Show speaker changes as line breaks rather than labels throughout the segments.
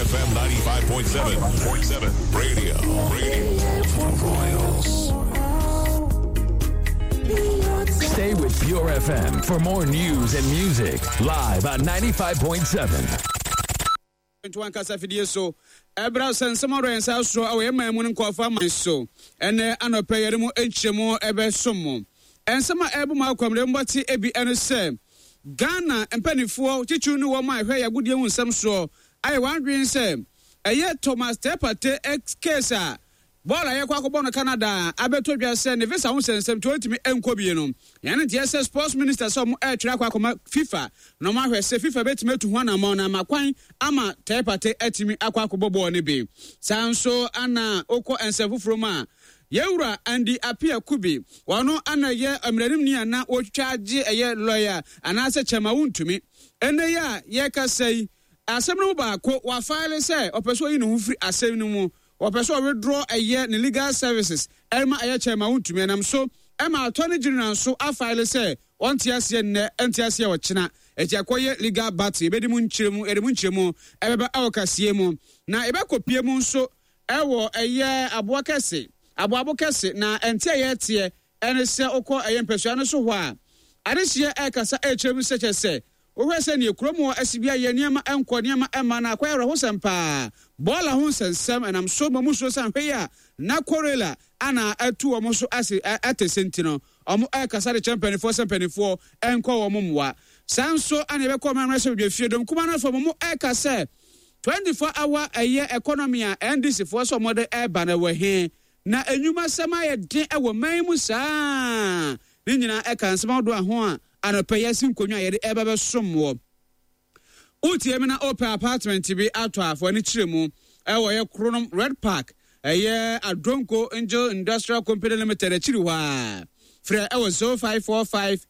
FM 95.7 Radio for Royals.
Stay with Pure FM for more news and music live on 95.7.
21 kasa fidie so ebra sensemoro ensa so awe mamun nkofa man so ene anopeyere mu enchemu ebe somo ensema ebu ma kwamre mboti ebi ene se Ghana empanifo chichu ni wo ma hwe yagudie hu nsem so aye wandwen se eye Thomas Tepate ex case a bola ye kwa kobo no Canada abeto dwa se ne visa hu sensem to otimi enkobie no yane tie se sports minister so mo etwa kwa koma FIFA no ma hwe se FIFA betime etu ho na ma na makwan ama Tepate etimi akwa kobo ne bi sanso ana oko ensefufuro ma Yewura Andy Apia Kubi wano ana ye amranim ni ana otwaje eye lawyer anase chema wuntumi ene ya ye kasai asem no ba ko wa file say opeso yi no hu free asem no mu opeso withdraw eye ne legal services elma eye chema wuntumi anam so ema attorney general so a file say ontiase ne entiase wo chena eji akoye legal battle ebedi mu nchiremu ebeba awokase mu na ebe kopie mu nso ewo eye aboakase Abu kese na ente ye ene se okọ empesua no so ho a adehye ekasa echemu sechese ohwe se ne ekromo asibia ye niam enko niam ema na akwa yero ho sempa bola ho sensem enam so mamuso san hwe ya na korela ana atu omo so ase atesentino omo ekasa de champion for sempenifo enko wo momwa sanso ana be ko manra se dwafie dom kuma na fo mo ekasa 24 hour eye economy a NDC for so mode eba na wahe na enyuma sama ye den ewo man mu saa ni nyina e kan sama do ho a anopeya sin konwa ye de ebebe somwo utie me na open apartment bi ato afo ni kiremu ewo ye Kronom Red Park eye Adonko Angel Industrial Company Limited akiriwa frɛ ewo 0545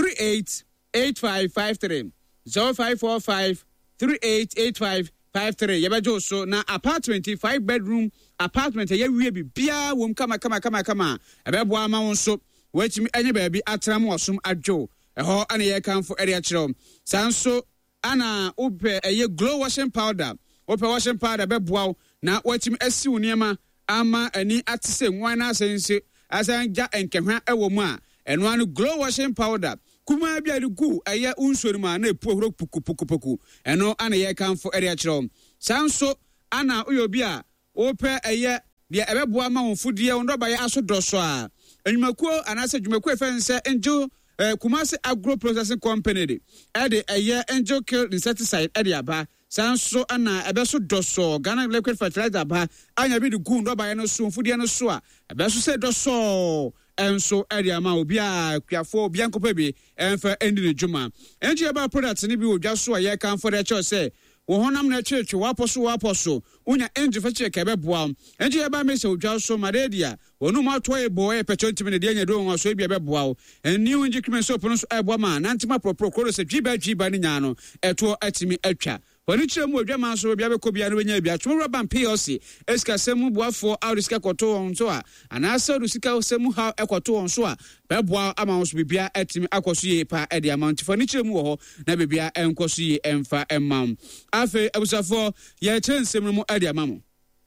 388553 0545 388553 yebejo so na apartment 5 bedroom apartment ye wie bibia wom kama ebebo ama won so wachimi enye baabi atram osum adwo eho ana ye kanfo area kire sanso ana ope eye glow washing powder beboa na wachimi asiw niema ama ani atise nwan na asense asanja enkehwa ewo mu a eno anu glow washing powder kuma bia de gu eye unsori ma na epu ohoro puku eno ana ye kanfo area kire sanso ana oyobi a ope eye de ebeboa ma wonfudie wondoba ye asodoso a enwumakuo anase dwumakuo fense enjo Kumasi Agro Processing Company de eye Angel Kill Insecticide ede aba sanso ana ebeso doso Ghana liquid fertilizer ba anya bi de gu ndoba ye no so wonfudie no so a ebeso se doso enso ede ama obi a kuafo obi ankopa bi enfa endi ne dwuma enje eba product ni bi odwa so a ye kan for the church say wo honam na church waposo unya enje fa cheke beboa enje eba me se odwa so maredia wonu ma to ebo e pechontim ne de anya do won so bia beboa eni unji krimen so pono so ebo ma nantima propro se jiba ni nya no eto atimi atwa woni kiremu odwama so bia bekobia no benya bia tworo ban PLC eska semu boafo auriska koto won so a anasa rusika semu ha ekoto won so a beboa ama won so bia atimi akoso ye pa e de amount fo ni kiremu wo ho na bia enkoso ye emfa emam afi abusafo ye chensem mu ade amam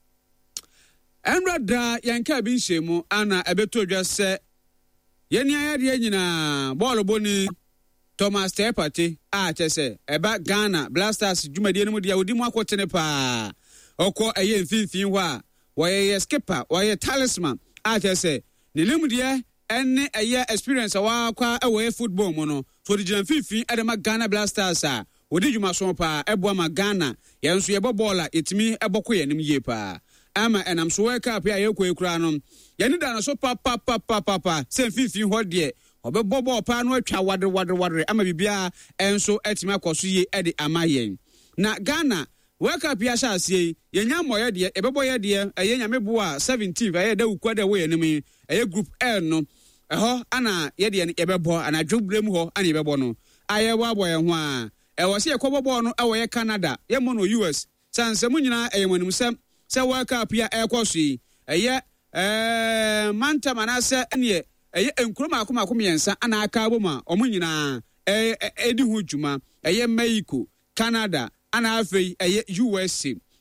enrada yanka bi nhemu ana ebeto dwa se yeni ayade nyina ball boni Thomas Tepate chese eba Ghana Blasters dwumadie no mu dia odi mu akotene pa okọ eye mfimfin ho a woye skipper woye talisman chese ne limudie enne eye experience wa kwa ewoye football mu no so di mfimfin edema Ghana Blasters a odi dwuma so pa ebo ma Ghana yenso ye bobola etimi ebokọ yenim ye pa ama enam so work up ya ekura no yeni da no so pa se mfimfin ho de obebobo pa no atwa wadre ama bibia enso etimi akoso ye ede amayen na Ghana work up ya shasie yenya moye de ebeboye de enya mebo a 17 aye da ukwa da we yenim aye group L no eho ana ye de ebebo ana dwobrem ho ana ebebo no aye wa boye ho a ewo se yekobobo no ewo ye Canada ye mo no US sansemu nyina eyemonim sem se work up ya ekoso yi eye manta manase ene eye enkroma akoma yensa ana aka aboma omo nyina edi hu dwuma eye Mexico Canada ana afei eye USA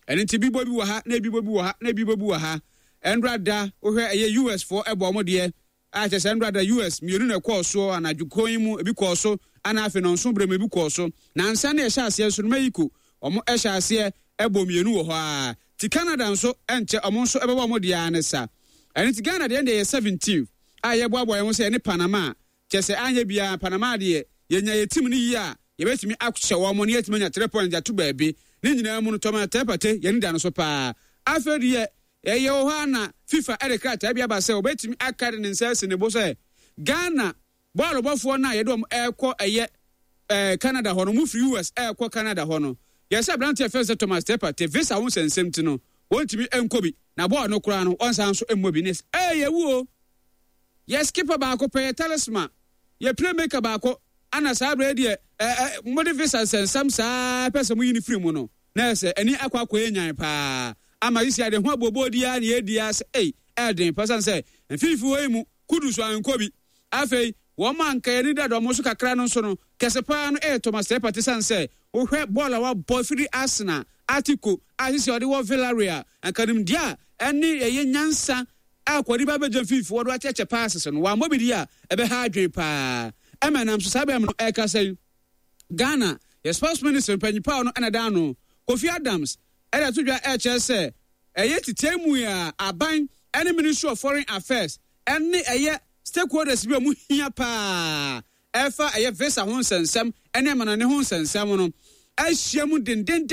ɛno nti bibɔ bi wɔ ha na bibɔ bi wɔ ha na bibɔ bi wɔ ha ɛndrada wohwɛ ɛyɛ US for ɛbɔ mo deɛ a kyɛ sɛ ɛndrada US mmienu na ɛkɔɔ so anadwokɔn mu ebi kɔɔ so ana afei no nso brɛm ebi kɔɔ so na nsa na ɛhyɛ aseɛ so no mayiko ɔmo ɛhyɛ aseɛ ɛbɔ mmienu wɔ hɔ a ti Canada nso ɛnkyɛ ɔmo nso ɛbɛbɔ mo deɛ ne sa ɛno ti Ghana deɛ yɛ 17 a yɛboaboa yɛn ho sɛ ne Panama kyɛ sɛ anyɛ bia Panama deɛ yɛnya yɛ team no yi a yɛbɛtumi ahyɛ wɔn mo ne yɛtumi nya 3 points ato baabi ne nyinaa mu no tɔma tɛpate yɛn da no so paa afei deɛ ɛyɛ wɔ hɔ na FIFA ɛde krataa bi aba sɛ wɔbɛtumi aka de ne nsa asi ne bo sɛ Ghana bɔɔlobɔfoɔ no a yɛde wɔn ɛkɔ ɛyɛ Canada hɔ no mu firi US ɛkɔ Canada hɔ no yɛsɛ aberanteɛ fɛ sɛ Thomas Tepate visa ho nsɛnsɛm ti no wɔntumi ɛnkɔ bi na bɔɔl no koraa no ɔnsan nso mmɔ bi ne yɛwu o yɛ skipper baako pɛ yɛ talisman yɛ playmaker baako ana saa abere deɛ mode visa nsɛnsɛm saa pɛ sɛ mo yi ne firi mu no na ɛsɛ ani akɔ yɛnyan paa ama yi si ade ho abobo dia na yɛdi ase ɛden pɛsan sɛ mfifi hɔ yi mu kudu so ankɔ bi afei wɔn ma nka yɛni da dɔm so kakra no nso no kɛse paa no Thomas Tepate san sɛ wohwɛ bɔɔl a wabɔ firi Arsenal Atiko asisi ɔde wɔ Villarreal nkanim dia ɛne ɛyɛ nyansa akɔde ba bɛgya fifi wɔde akyɛkyɛ passes no wɔn mɔbi dia ɛbɛha adwen paa ɛmɛ nam so saa bɛm no ɛka sɛ Ghana yɛ sports minister mpanyipa no ɛna da no Kofi Adams ɛda to dwa ɛkyɛ sɛ ɛyɛ titɛ mu a aban ɛne Ministry of Foreign Affairs ɛne ɛyɛ stakeholders bi a mu hia paa ɛfa ɛyɛ visa ho nsɛnsɛm ɛne amanane ho nsɛnsɛm no ahyia mu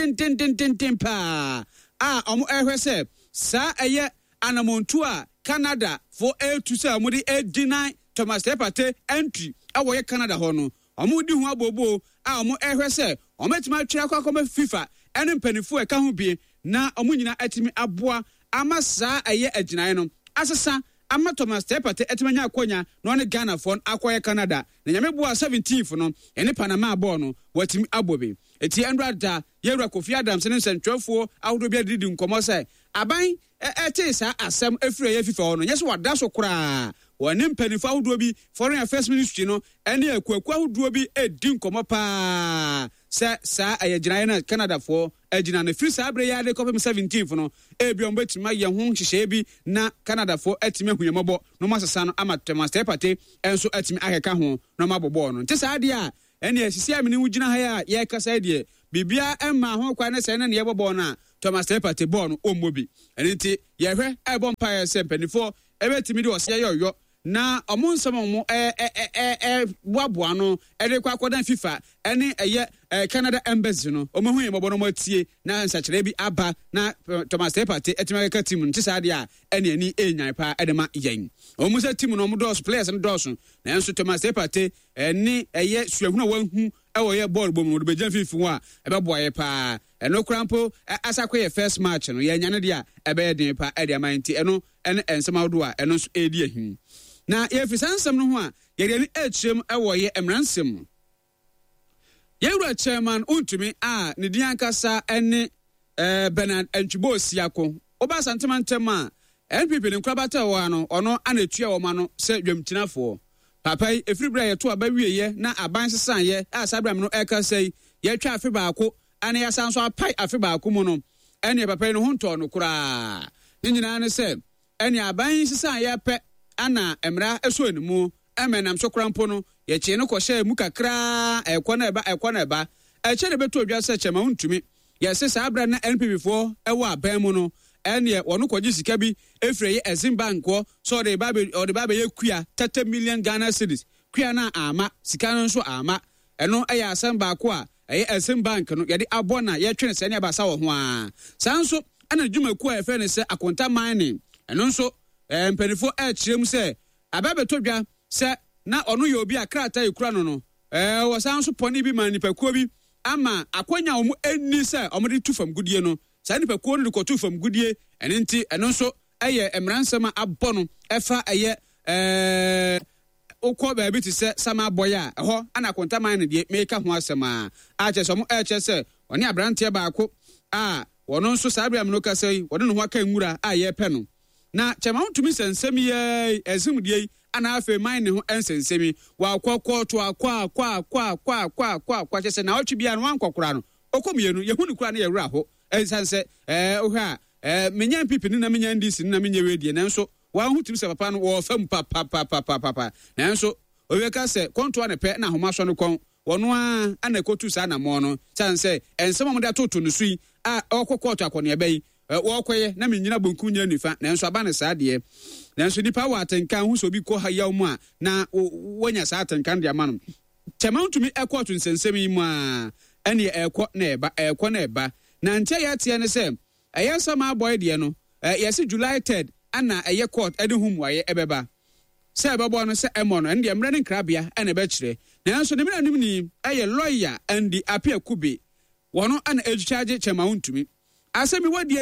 den paa a ɔmo ɛhwɛ sɛ saa ɛyɛ anamontu a Canada for A2 sɛ ɔmo de deny Thomas Tepate entry ɛwɔ yɛ Canada hɔ no ɔmo di ho abobo a ɔmo ɛhwɛ sɛ ɔmo atumi atwere akɔkɔma FIFA ɛne mpanifo ɛka ho bie na ɔmo nyina atumi aboa ama saa ɛyɛ agyinae no asesa ama Thomas Tepate atumi nya akonya na ɔne Ghana fo akɔyɛ Canada na nyame boa 17th no ɛne Panama bɔɔ no watumi abɔbe eti ɛndrada yɛwura Kofi Adams ne nsɛntwerɛfoɔ ahodoɔ bi adidi nkɔmmɔ sɛ aban ɛte saa asɛm efiri yɛ FIFA hɔ no nyɛ so wada so koraa wɔne mpanifo ahodoɔ bi Foreign Affairs Ministry no ɛne akuaku ahodoɔ bi edi nkɔmmɔ paa sɛ saa ɛyɛgyinaeɛ no Canada foɔ agyina no firi saa berɛ yɛ ade kɔpem 17th no ebi ɔmo bɛtumi ayɛ ho nhyehyɛeɛ bi na Canada foɔ atumi ahunyɛmmɔbɔ na ɔmo asesa no ama Thomas Tepate ɛnso atumi ahɛka ho na ɔmo abɔbɔɔ no nti saa adeɛ a ɛne asisi amene wo gyina ha a yɛkasa deɛ bibia ɛma ho kwa ne sɛ ne yɛbɔbɔɔ no a Thomas Tepate bɔɔ no ɔmmɔ bi ɛno nti yɛhwɛ ɛbɔ mpaeɛ sɛ mpanifo ɛbɛtumi de ɔseɛ yɛɔyɔ na ɔmo nsɛm ɔmo boaboa no ɛde kɔ akɔdan FIFA ɛne ɛyɛ Canada embassy no ɔmo hu yɛmɔbɔ no ɔmo atie na nsakyerɛ bi aba na Thomas Tepate ɛtumi akeka team no nti saa deɛ a ɛne ani ɛnyan paa ɛde ma yɛn ɔmo sɛ team no ɔmo dɔɔso players no dɔɔso nanso Thomas Tepate ɛne ɛyɛ suahunu a wahu ɛwɔ yɛ bɔɔl bɔ mu no bɛgya fifi ho a ɛbɛboa yɛ paa ɛno kora mpo asakɔ yɛ first match no yɛnya no deɛ a ɛbɛyɛ den paa ɛde ama nti ɛno ɛne ɛnsɛm ahodoɔ a ɛno nso ɛdi ahim na yɛfiri saa nsɛm no ho a yɛde ani akyerɛm ɛwɔ yɛ mmaransɛm mu yɛwura chairman ontumi a ne din ankasa ɛne Bernard Antwibo Siako ɔba asantema ntɛm a NPP ne nkorabata wɔ ano ɔno ana etua wɔ ma no sɛ dwamtinafoɔ papa yi efiri bra yɛto aba wieyɛ na aban sesan yɛ a sabram no ɛkasa yi yɛtwa afe baako ana yɛsan so apai afe baako mu no ɛne papa yi no ho ntɔ no koraa ne nyinaa ne sɛ ɛne aban sesan yɛpɛ ana emra eso enimu emenam so krampo no ye kye no kɔhyɛ mu kakra ɛkɔ na ɛba ɛkyɛ de beto odwa sɛ kyɛma untumi ye se saa abra na NPP fo ɛwɔ aban mu no ɛne wɔno kɔgye sika bi efre ye Exim Bank kɔ so de ba ye kua 30 million Ghana cedis kua na ama sika no nso ama ɛno ɛyɛ asɛm baako a ɛyɛ Exim Bank no yɛde abɔ na ye twene sɛ ne abasa wɔ ho a saa nso ana dwumaku a ɛfɛ ne sɛ akonta mining ɛno nso mpanifo ɛkyerɛm sɛ ababeto dwa sɛ na ɔno yɛ obi a krata ekura no wɔsan so pɔne bi ma nipakuo bi ama akonya ɔmo ani sɛ ɔmo de tu fam gudie no saa nipakuo no de kɔtu fam gudie ɛno nti ɛno nso ɛyɛ mmaransɛm a abɔ no ɛfa ɛyɛ okɔ baabi te sɛ sama abɔyɛ a ɛhɔ ana kontaman no deɛ meka ho asɛm a akyɛ sɛ ɔmo ɛkyɛ sɛ ɔne abranteɛ baako a wɔno nso saa bia no kasa yi wɔde ne ho aka nwura a yɛpɛ no na kyɛma wotumi sɛnsɛm yɛ Exim deɛ ana afei man ne ho ɛnsɛnsɛmi wakɔkɔ to akɔ kyɛ sɛ na ɔtwe bia no wankɔkora no ɔkɔmienu yɛhu ne kora no yɛwura hɔ sense oha menya MPP ni na menya NDC ni na menya wedie nanso wa hu tim se papa no wo fam papa nanso obeka se konto ne pe na homa so no kon wono a anakotu sa na mo no sense ensem mo de atoto no sui a okokọto akone bai wo koye na menyina bonku nya nifa nanso aba ne saa de nanso nipa wa atenkan hu so bi ko ha yaw mu a na wonya saa atenkan de ama no temantumi ekoto nsensem yi mu a ene ekọ na eba na ntia ya tie ne se eyasama boy de no yesi July 3rd ana eye court ede humwaye ebeba se ebebo no se emo no ende emre ne nkrabia ene be kire nanso ne mira nimni eye lawyer andi apia kube wono ana ejicharge chemauntumi asemi wadi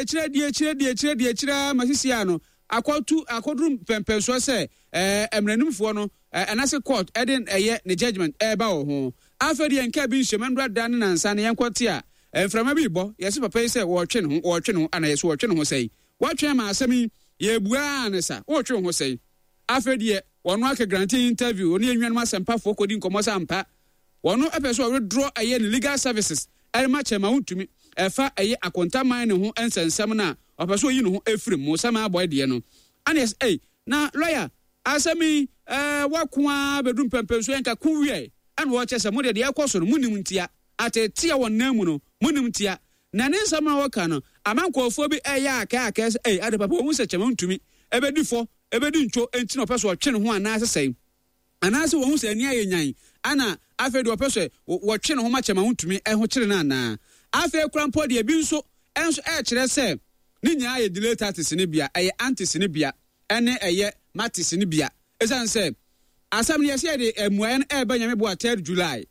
ekire masisi ano akodrum pempenso se emranimfo no anase court eden eye ne judgment eba ho afedi enka bi nhemandra dan na nsa ne yenkwoti a enframa bi bo yesi papa yi se wo twe ne ho ana yesi wo twe ne ho sei wo twe ma asemi ye bua ne sa wo twe ho sei afedi wono aka grantee interview oni enwan ma sempafo kodi nkomo sampa wono epeso we draw eye ne legal services elma chema untumi efa eye akontaman ne ho ensensem na opeso yi ne ho efrem mo sama aboy de no ana yes na lawyer asemi wakwa bedum pempenso enka kuwie ana wo chese mo de yakoso no munim ntia atetia won namu no munim ntia na ne nsama waka no amankofo bi eya aka ade papa wo se chema untumi ebedifo ebedi ncho enti no peso twe ne ho ana sesei ana se wo hu se ani ayenyan ana afedi opeso wo twe ne ho ma chema untumi ho kire na ana afi krampo de bi nso enso kire se ni nya ye delay taxes ne bia eye antis ne bia ene eye matis ne bia esan se asam ne yese de emuan eba nyame bo 3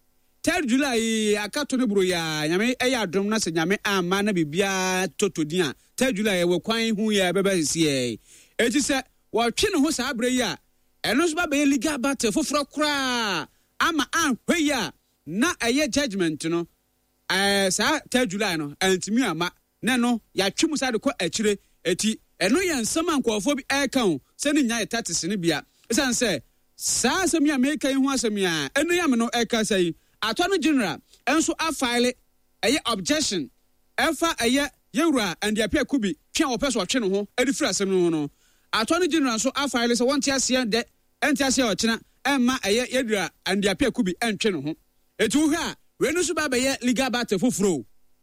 July akato ne bro ya nyame eye adom na se nyame ama na bibia totodin a 3 July we kwan hu ya beba sie eti se wo twe ne ho sa abre ya eno so ba be legal battle foforo kra ama anhwe ya na eye judgment no sa 3 July no antimi ama na no ya twemu sa de ko akire eti eno ye nsama nkofo bi eka se ni nya etatis ne bia esan se sa asemi America hu asemi a eno ya me no eka sai attorney general enso a file eye objection efa eye yewura and apia kubi twa opeso twe ne ho edifira asem no no attorney general so a file se wonte ase de enti ase o kina emma eye yedura and apia kubi entwe ne ho etu ha we no so ba be legal battle foforo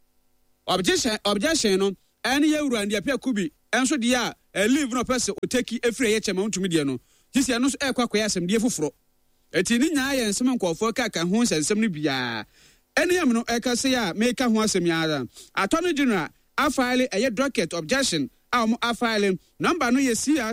objection no ene yewura and apia kubi enso de a leave no person oteki efire ye chema ntumi de no tisi no so ekwakoya asem de foforo eti ni nya ye nsem nkofo kaka ho nsem no bia ene yam no eka se ya meka ho asem ya attorney general a file eye docket objection a file number no ye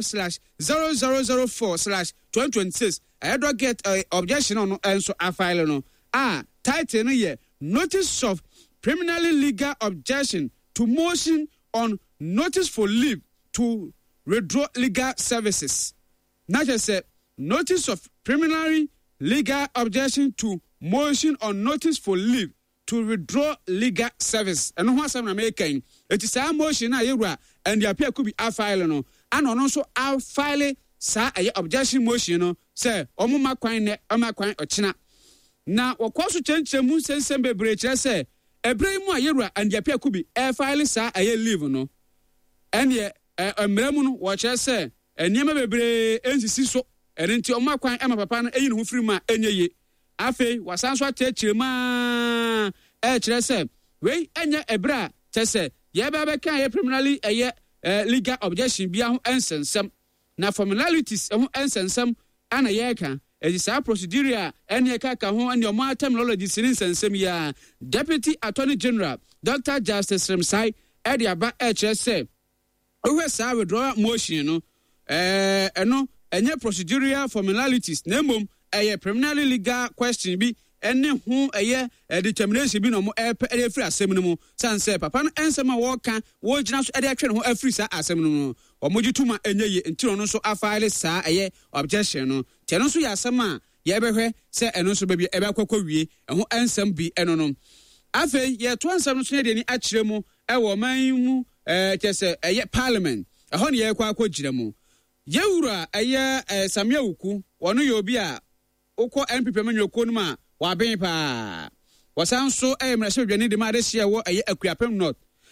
CR/0004/2026 eye docket objection no enso a file no title no ye notice of preliminary legal objection to motion on notice for leave to withdraw legal services. Not just a notice of preliminary legal objection to motion on notice for leave to withdraw legal service. And what's I'm making it is a motion na yura and the appear could be a file no and also a file sa a objection motion no say omuma kwan ochina na wakoso change mu sensem bebre kire say ebre mu a yura and the appear could be a file sa a leave no and ye emremu no wo kire say eniema bebre ensisi so enti omma kwan ema papa no eyi ne ho firi ma enyeye afei wasanso atechire ma kire say we enye ebra tese ye ba be kan ye preliminary legal objection bia ho ensensem na formalities ho ensensem ana ye kan sa procedure ene kaka ho ene omma terminology sin ensensem ya Deputy Attorney General Dr. Justice Remsai ediaba kire say owe sa withdraw motion no eno enye procedural formalities nemom preliminary legal question bi ene ho determination bi no mo free asem no mo sanse papa no ensem a wo ka wo gina so atwe no ho free sa asem no omogituma enye ntiro no so afile sa objection no te no so ya asem a ye behwe se eno so ba bi ebekokwa wie ho ensem bi eno no afei ye to ensem no so de ni akire mu wo man mu kese parliament ho ne ye kwa akogire mu yewura Samia Uku wono ye obi a ukọ MPP manweko no ma wa ben pa wasan so mrahye dwane de ma de hye wo Akuapem North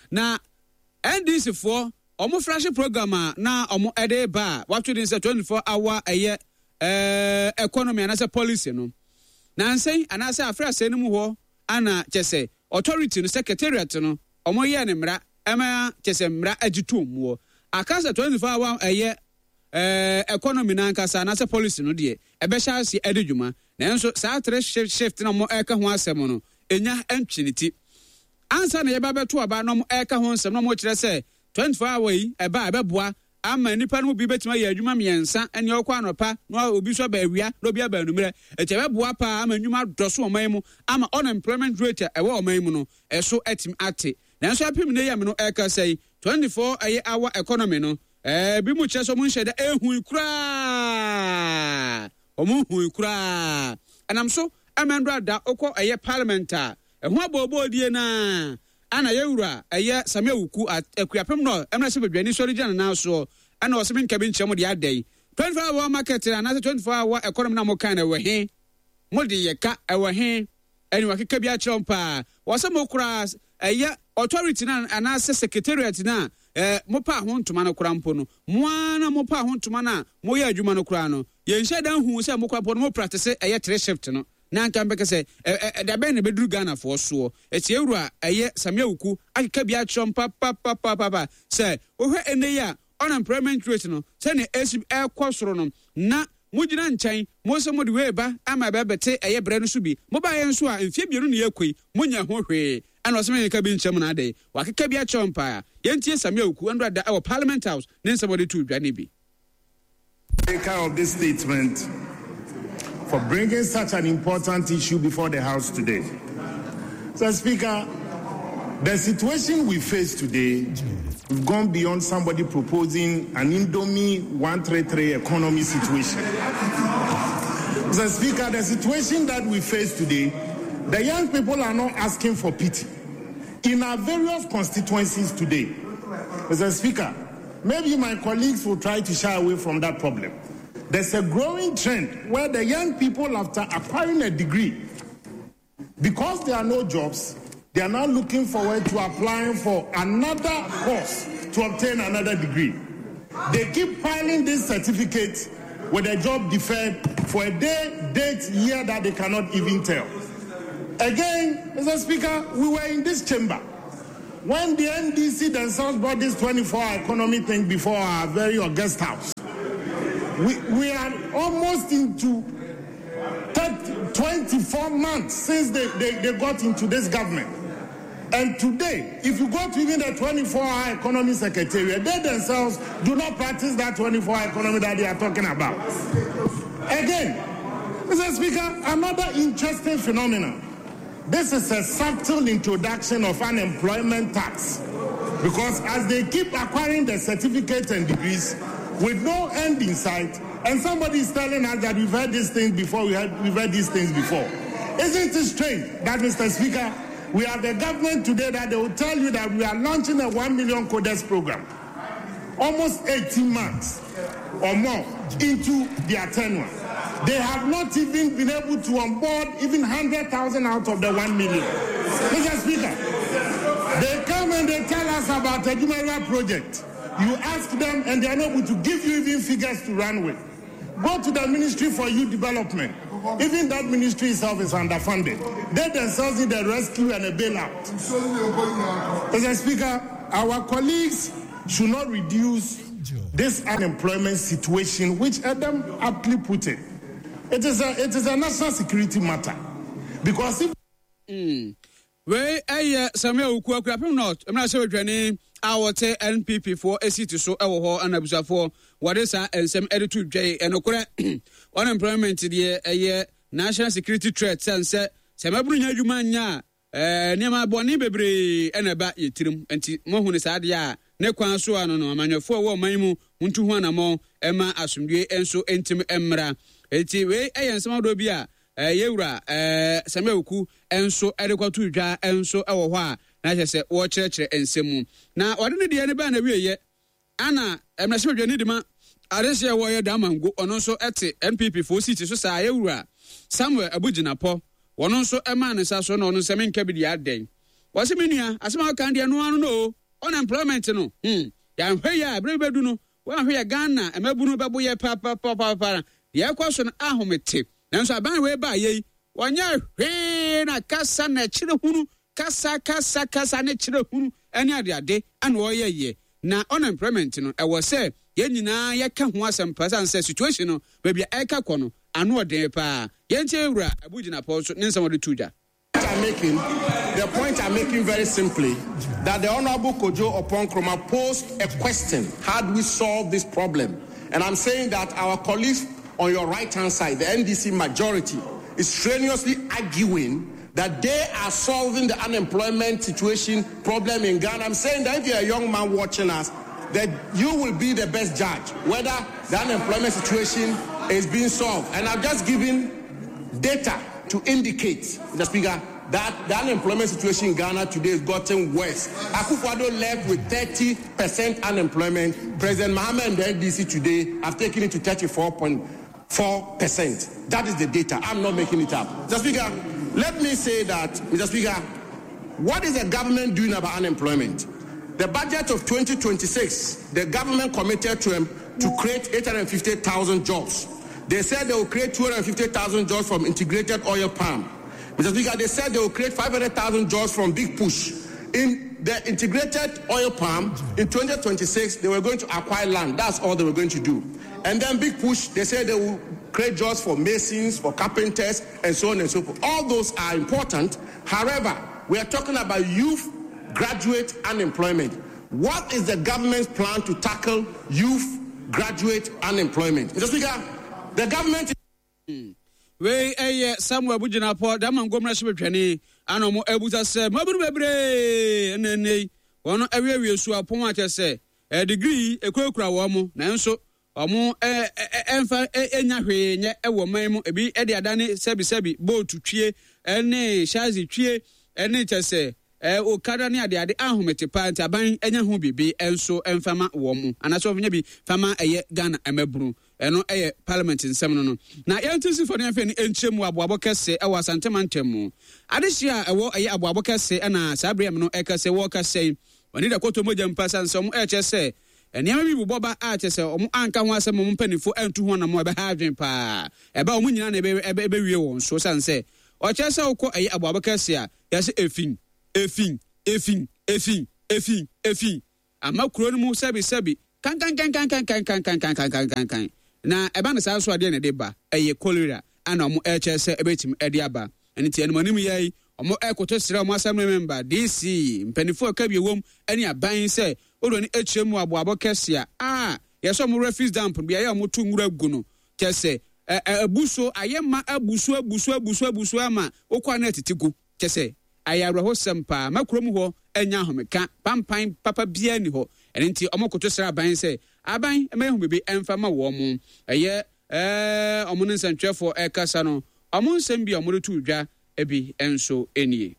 na NDC for omo flash program na omo ede ba what we say 24 hour economy and as a policy no na nsen anase afra se no mu ho ana chese authority no secretariat no omo ye ne mra ema chese mra agitu mu akasa 24 hour economy na nkasa anase policy no de ebe sha se ededwuma na nso sa tre shift na mo eka ho asem no enya entwiniti ansa na ye ba beto aba no mo eka ho nsem no mo kire se 24 hour yi eba ebeboa ama nipa no bi betima ye adwuma miensa ene okwa anopa no obi so ba awia no obi aba numere echebeboa pa ama nwuma doso oman mu ama unemployment rate ewe oman mu no eso etim ate nanso apim ne yam no eka sei 24 hour economy no bi mu cheso mu nhede ehu kura omu hu kura anam so amendra da okọ parliament a ehu abobo die na ana yewura Samia Wuku akuapem no emna se bedwani so region na so ana osemi nkabe nchemo de adai 24 hour market na 24 hour economy na mo kan na we mo de yeka we he eni wakeka bi a chompa wasemo kura authority na ana secretariat na mo pa ho ntoma no kura mpo no mo ana mo pa ho ntoma na mo ye adwuma no kura no ye nhye dan hu se mo kura po no mo practice 3 shift no na nka mbeke se da ben ne beduru Ghana for so eti ewura Samia Wuku akeka bia chompa papa se wo hwe ene ya unemployment rate no se ne ekosoro no na mujina nkyɛn mo se mo de we ba ama ba bete bre no so bi mo ba ye nso a mfie bienu ne yakoi munya ho hwe ana oseme ka bi nkyɛm na adai wakeka bia chompa yentie Samia Wuku ando da our Parliament House ne nsɛmode tu dwane bi
of this statement for bringing such an important issue before the House today. So, Speaker, the situation we face today, we've gone beyond somebody proposing an Indomie 133 economy situation. So, Speaker, the situation that we face today, the young people are not asking for pity. In our various constituencies today, Mr. Speaker, maybe my colleagues will try to shy away from that problem. There's a growing trend where the young people, after acquiring a degree, because there are no jobs, they are now looking forward to applying for another course to obtain another degree. They keep filing this certificate with a job deferred for a day, date, year that they cannot even tell. Again, Mr. Speaker, we were in this chamber when the NDC themselves brought this 24-hour economy thing before our very august house. We are almost into 24 months since they got into this government. And today, if you go to even the 24-hour economy secretariat, they themselves do not practice that 24-hour economy that they are talking about. Again, Mr. Speaker, another interesting phenomenon. This is a subtle introduction of unemployment tax. Because as they keep acquiring the certificates and degrees, with no end in sight, and somebody is telling us that we've heard these things before, we've heard these things before. Isn't it strange that, Mr. Speaker, we have the government today that they will tell you that we are launching a 1 million coders program, almost 18 months or more into their tenure. They have not even been able to onboard even 100,000 out of the 1 million. Mr. Speaker, they come and they tell us about the Jumeirah project. You ask them and they are not able to give you even figures to run with. Go to the Ministry for Youth Development. Even that ministry itself is underfunded. They themselves need a rescue and a bailout. Mr. Speaker, our colleagues should not reduce this unemployment situation, which Adam aptly put it. It is a national security matter. Because if
Samia Wuku akuapem not emna se wedwane awote NPP for ACT so ewo ho anabusafo wade sa ensem editu dwai enokore unemployment de national security threat sense semaburu nya adwuma nya niam aboni bebre enaba yetirim enti mohunu sa de a ne kwan so ano no amanyefo wo man mu ntu ho anamo ema asomdwe enso entim emra enti we ensem do bi a yewura Samia Wuku enso edekwatu dwa enso ewo ho a na hye wo kyerɛkyerɛ ensemu na ɔde ne de ne ba na wieye ana emnase dwane dima arese wo ye da mango ɔno nso ɛte NPP for city so saa yewura Samuel Abuginapo wɔno nso ɛma ne sa so na ɔno nsɛm nka bi de aden wɔse menua asɛm aka de no ano no unemployment no ya hwe ya brebe du no wa hwe ya Ghana emabunu bebo ye pa ye kwaso no ahomete nanso aban we ba ye wanya hwe na kasa na chire hunu kasa na chire hunu ene ade ana oyeye na unemployment no ewo se ye nyina ye ka ho asempasa nse situation no baby eka kono anu oden pa ye nche ewura abugina po so nsem ode tuja.
The point I'm making very simply, that the Honorable Kojo Oppong-Nkrumah posed a question: how do we solve this problem? And I'm saying that our colleagues on your right-hand side, the NDC majority, is strenuously arguing that they are solving the unemployment situation problem in Ghana. I'm saying that if you're a young man watching us, that you will be the best judge whether the unemployment situation is being solved. And I've just given data to indicate, Mr. Speaker, that the unemployment situation in Ghana today has gotten worse. Akufo-Addo left with 30% unemployment. President Mahama and the NDC today have taken it to 34.4%. That is the data. I'm not making it up. Mr. Speaker, let me say that, Mr. Speaker, what is the government doing about unemployment? The budget of 2026, the government committed to create 850,000 jobs. They said they will create 250,000 jobs from integrated oil palm. Mr. Speaker, they said they will create 500,000 jobs from Big Push. In the integrated oil palm, in 2026, they were going to acquire land. That's all they were going to do. And then Big Push, they said they will create jobs for masons, for carpenters, and so on and so forth. All those are important. However, we are talking about youth graduate unemployment. What is the government's plan to tackle youth graduate unemployment? Mr. Speaker, the government...
We Samuel Bujina po da mangomra shebetwane anomo ebuza se maburu bebre enene wono awie su apon ache se degree ekura wo mo nanso omo enfa enya hwe nye ewo man mu ebi ede adane sebi boat twie ene shazi twie ene chese okada ne ade ahomete pa ntaban enya ho bibi enso emfama wo mu anaso nya bi fama eye Ghana emaburu eno parliament nsem no na yentisi for ne afeni enchemu aboabo kese ewo asantema ntemu adehia ewo aboabo kese na sabrem no ekase wo kase wani da koto moja mpasa nsem echese eniam bi boba achese omo anka ho asem mo mpanifo entu ho na mo ebe ha adwen pa eba omo nyina na ebe wie won so sanse ochese ukọ aboabo kese a yase efin amakuro no mu sebi kan na eba na saso ade na deba cholera ana omo ehse ebetim ede aba eni tie no manim yai omo ekoto sira omo assembly member DC mpanifo akabie wom eni aban se odo ni echemu aboabo kese a yeso omo refuse dump bia ya omo tu ngura gu no kese abuso ayema abuso ama okwa na titigu kese ayarwa ho sempa makrom ho enya homeka pampan papa bia ni ho eni tie omo koto sira aban se aban emehu bebe emfama wo mu omo nsantwefo ekasa no omo nsem bi omo retu dwa ebi enso enie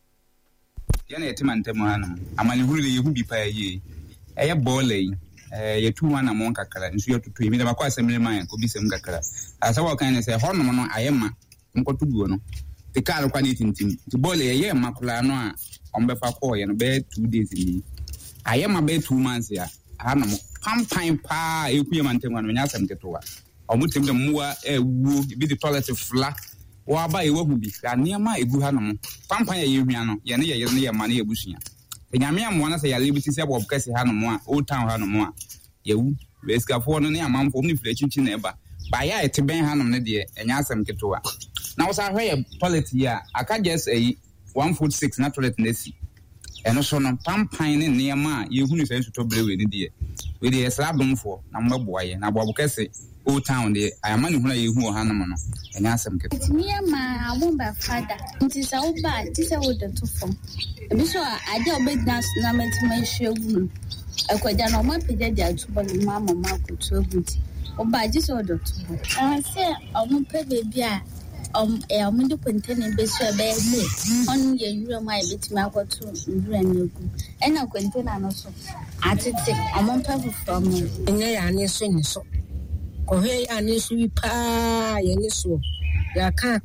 yana yetimantem hanam amani hulu le yehu bi pa ye eye bole yetu wana mo nkakara nso yetutu emi da bakwa asemle man ko bi sem kakara asa wo kan ne se honom no ayema nkotuguo no te kar kwa ni tintim ti bole ye makula no a ombefa ko ye no be 2 days ni ayema be 2 months ya hanam pampan pa ekuye mantemwa no nyasem tetoa omutem de muwa ewu bi the toilet fla wa ba ewu bi aniama egu hanam pampan ye hwia no ye ne ye ma ne ebusuya enyame amwa na se ya libiti se bob kase hanam a old town hanam a yewu beskafo no ne amamfo ni fle chichi na eba ba ya eteben hanam ne de enyasem tetoa na wo sa hwe toilet ya aka just 1.6 na toilet na si eno so no pampan ne niama yehunu se nsuto brewe ni de we de slabomfo na mbaboaye na abobokese old town de ayama ne huna yehu hanam no enya asem ke
niama abomba fada ntisa uba tisa wodo tufo ebiso ade obednas na metima hwegu akwaja no mapeja de atubo no mama makoto abuti oba tisa wodo tufo se omupe bebi a omudu kwentene beso ebe on ye yura mai betima akoto ndura negu ena kwentena no so atete omompa from
enye ya ne so ni so kohe ya ne so pa ye ne so ya ka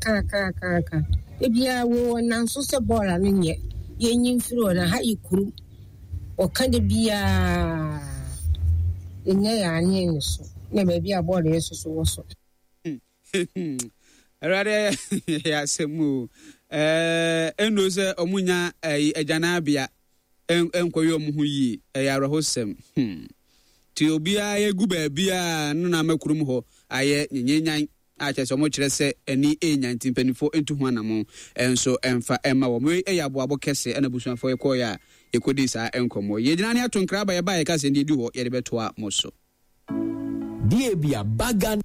ebia wo nan so se bola no nye ye nyimfiro na ha ikuru o kan de bia enye ya anye so na ba bia board yeso so wo so
Rade ya semu eno se omunya ejana bia enkoyi omuhu yi ya rohosem ti obia yegu ba bia no na makurum ho aye nyenyenyan ache so mo kire se ani E1924 entu ho anamo enso emfa emma wo me eyaboabo kese ena busuafo yeko ya ekodi sa enkomo yegyina ne atonkra ba ye ba ye ka se ndi ho ye de betoa moso
Diebia Bagan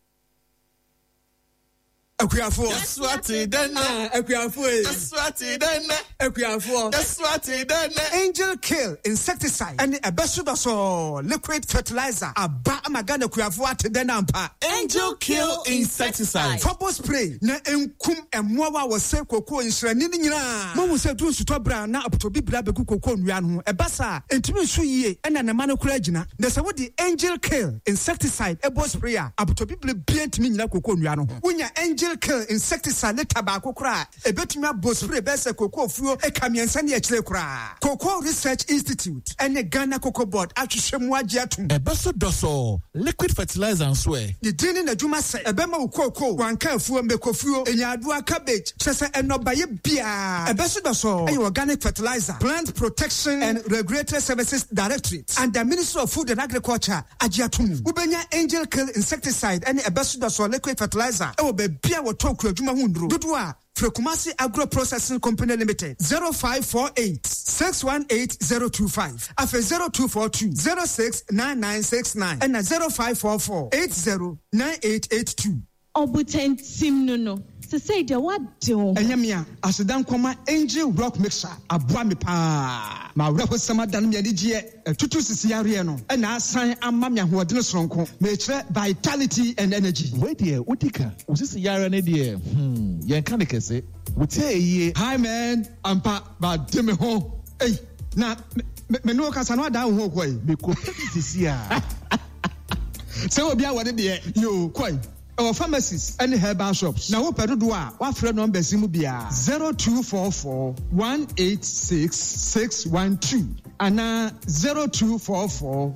Akuafo.
That's what it done.
Akuafo.
That's what it done.
Akuafo.
That's what it done.
Angel Kill insecticide and a besudaso liquid fertilizer. Aba amagana akuafo ateden ampa.
Angel Kill insecticide.
Trouble spray na enkum emwa wa se koko nsrani ni nyina. Mo se du nsuto bra na apotobi bra beku koko nwia no. Ebasa entimi nsu yie ena na ma no kura gina. Na se wodi Angel Kill insecticide ebo sprayer apotobi bra bia ntimi nyina koko nwia no. Wonya Angel Kill insecticide le tabako kura ebetumi abo spray bese koko fuo ekamiensa ne akire kura. Cocoa Research Institute and the Ghana Cocoa Board atwhwemu agye atum.
Ebaso doso liquid fertilizer and swear.
The dini na dwuma se ebema ukoko wanka afuo mekofuo enyaadua cabbage chese enobaye bia. Ebaso doso ay organic fertilizer, plant protection and regulatory services directorate and the Ministry of Food and Agriculture agye atum. Ubenya Angel Kill insecticide and ebaso doso liquid fertilizer e wo be bia wo toku adwuma hundro dodoa Frekumasi Agro Processing Company Limited 0548 618025 afe 0242 069969 and 0544 809882.
Obutentim no se say de what do
Enyamia asedan koma Angel Rock Mixer aboa me pa ma wrako sama dan me adigye tutu sisiare no na asan amma me ahoɔden soronko me kire vitality and energy.
Wait there, utika usisi yara ne there yen kan kese wutie.
Hi man, ampa ba deme ho. Hey, na me no kasa no ada ho koi
me ko sisi a
se obi a wode de yo koi our pharmacies and herbal shops. Now, what do what friend number Simubia 0244 186 612 and 0244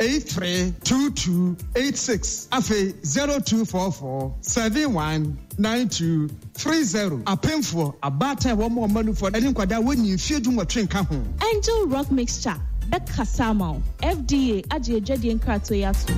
832286. Afe 0244 719230. A painful a batter one more money for any quada when you feel do what train come.
Angel Rock Mixture the Kasama FDA Ajedi and Kratoyatu.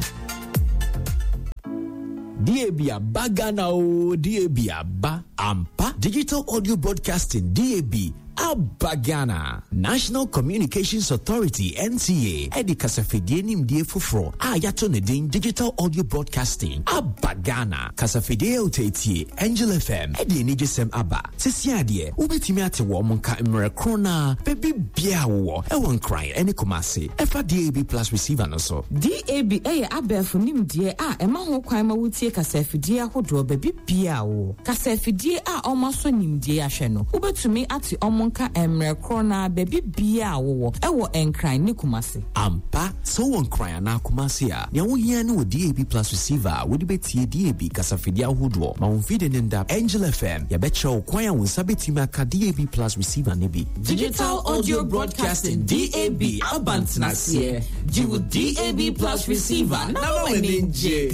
Diebia Bagana o Diebia Ba Ampa Digital Audio Broadcasting DAB Abagana National Communications Authority NCA Edi Kasafedie nimdie fufro ayato ne din Digital Audio Broadcasting Abagana Kasafedie utetie Angel FM Edi nijesem aba sesiadie ubetimi ate wo monka mre krona baby bia wo ewon cry eni komase efa DAB plus receiver no so
DAB abefo nimdie ema ho kwan ma wutie kasafedie ahodo baby bia wo kasafedie omaso nimdie ahwe no ubetumi ate ka emre krona baby bia wo ewo enkran ni kumase
ampa so won kran na kumase a ne wo hia ne wo DAB plus receiver wo de betie DAB kasafedia hodo ma won feed in da Angel FM ya be chew kwan ya won sabeti maka DAB plus receiver ne bi
Digital Audio Broadcasting DAB abantsnasie ji wo DAB plus receiver na wo ninje.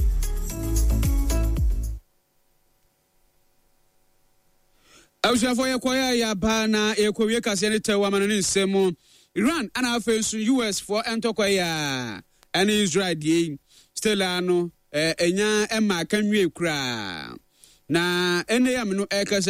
Awushafo yekoya ya ba na yekowie kase ne tewa manane nsemo Iran ana afensu US for entokoya and Israel die stella no enya ema kanwie kura na ene ya me no ekasa